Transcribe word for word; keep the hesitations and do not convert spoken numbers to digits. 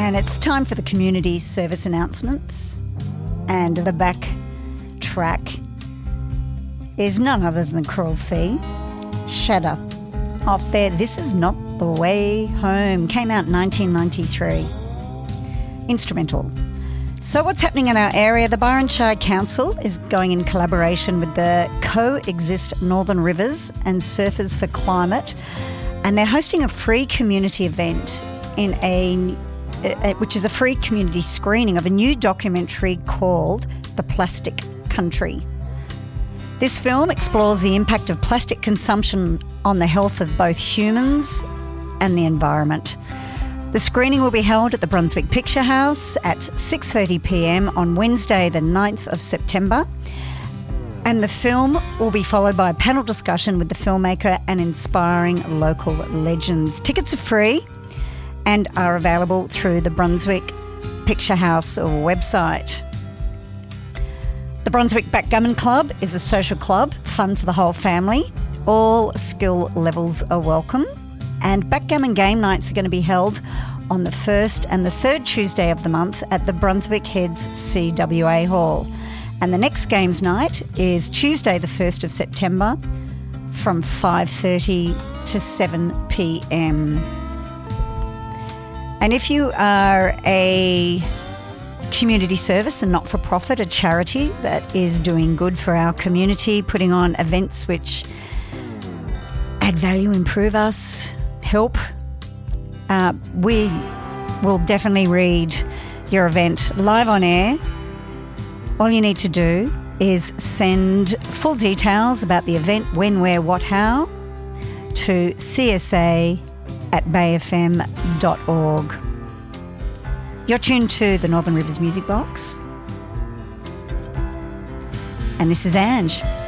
And it's time for the community service announcements. And the back track is none other than Cruel Sea, Shatter, off their This Is Not the Way Home. Came out in nineteen ninety-three. Instrumental. So what's happening in our area? The Byron Shire Council is going in collaboration with the Coexist Northern Rivers and Surfers for Climate, and they're hosting a free community event in a which is a free community screening of a new documentary called The Plastic Country. This film explores the impact of plastic consumption on the health of both humans and the environment. The screening will be held at the Brunswick Picture House at six thirty p m on Wednesday the ninth of September, and the film will be followed by a panel discussion with the filmmaker and inspiring local legends. Tickets are free and are available through the Brunswick Picture House website. The Brunswick Backgammon Club is a social club, fun for the whole family. All skill levels are welcome. And backgammon game nights are going to be held on the first and the third Tuesday of the month at the Brunswick Heads C W A Hall. And the next games night is Tuesday the first of September from five thirty to seven p m. And if you are a community service and not-for-profit, a charity that is doing good for our community, putting on events which add value, improve us, help, uh, we will definitely read your event live on air. All you need to do is send full details about the event, when, where, what, how, to c s a at bay f m dot org. You're tuned to the Northern Rivers Music Box. And this is Ange.